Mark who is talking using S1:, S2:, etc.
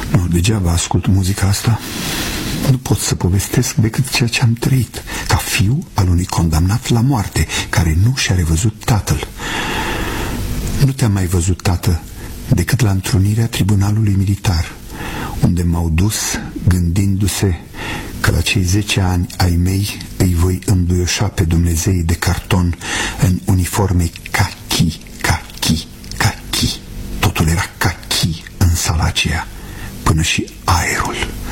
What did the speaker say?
S1: Nu, degeaba ascult muzica asta. Nu pot să povestesc decât ceea ce am trăit, ca fiu al unui condamnat la moarte, care nu și-a revăzut tatăl. Nu te-am mai văzut, tată, decât la întrunirea tribunalului militar, unde m-au dus gândindu-se că la cei 10 ani ai mei îi voi înduioșa pe Dumnezeii de carton în uniforme cachi. Totul era cachi în sala aceea, până și aerul.